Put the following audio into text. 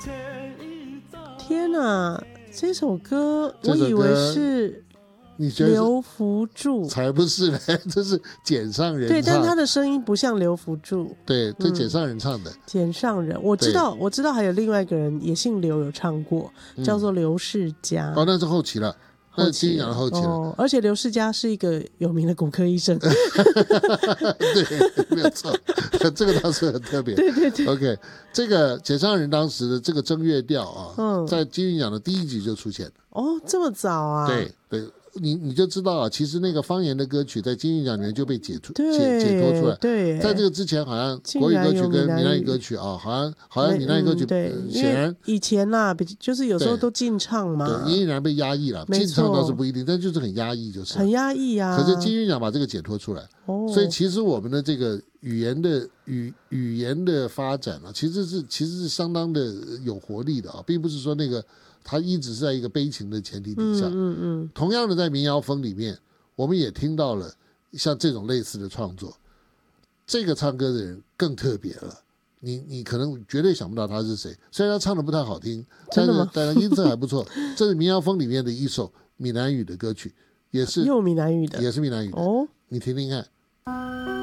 天哪，这首歌我以为是刘福柱， 才不是呢，这是简上人唱。 对，但他的声音不像刘福柱。 对，这简上人唱的。 简上人，我知道还有另外一个人也姓刘，有唱过，叫做刘世佳。 那是后期了。那是金鹰奖的后期了。 而且刘世佳是一个有名的骨科医生。 对，没有错，这个倒是很特别。 对对对。 OK， 这个简上人当时的这个正乐调啊，在金鹰奖的第一集就出现了。 这么早啊？ 对对。你就知道啊，其实那个方言的歌曲在金鹰奖里面就被解脱出来。 对， 在这个之前，好像国语歌曲跟闽南语歌曲啊，好像闽南语歌曲，显然以前啦，就是有时候都禁唱嘛， 对，依然被压抑了。禁唱倒是不一定，但就是很压抑，就是很压抑啊。 可是金鹰奖把这个解脱出来，所以其实我们的这个语言的发展啊，其实是相当的有活力的啊，并不是说那个。他一直是在一个悲情的前提底下，同样的在民谣风里面，我们也听到了像这种类似的创作。这个唱歌的人更特别了，你可能绝对想不到他是谁，虽然他唱的不太好听，但是音色还不错。这是民谣风里面的一首闽南语的歌曲，也是又闽南语的， 也是闽南语的，你听听看。